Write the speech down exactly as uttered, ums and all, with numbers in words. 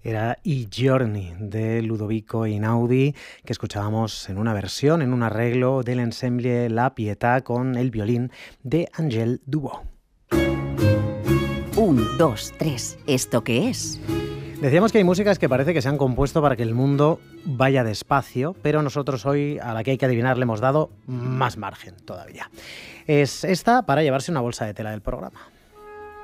Era I Giorni de Ludovico Einaudi, que escuchábamos en una versión, en un arreglo del ensemble La Pietà con el violín de Angèle Dubos. Un, dos, tres. ¿Esto qué es? Decíamos que hay músicas que parece que se han compuesto para que el mundo vaya despacio, pero nosotros hoy, a la que hay que adivinar, le hemos dado más margen todavía. Es esta para llevarse una bolsa de tela del programa.